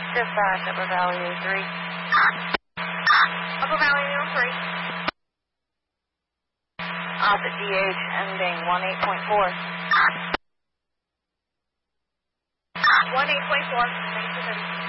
Dispatch, Upper Valley A3. Upper Valley A3. Opposite DH, ending 18.4. 18.4. Thanks for